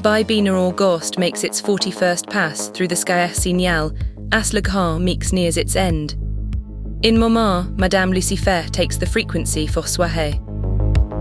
Bina Auguste makes its 41st pass through the Scaer Signal as Le Grand Mix nears its end. In Montmartre, Madame Lucifer takes the frequency for Soirée.